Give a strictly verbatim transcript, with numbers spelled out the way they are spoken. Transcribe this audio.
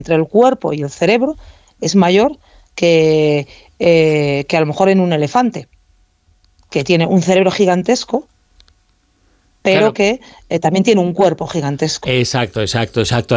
entre el cuerpo y el cerebro es mayor que, eh, que a lo mejor en un elefante, que tiene un cerebro gigantesco, pero claro, que eh, también tiene un cuerpo gigantesco. Exacto, exacto, exacto.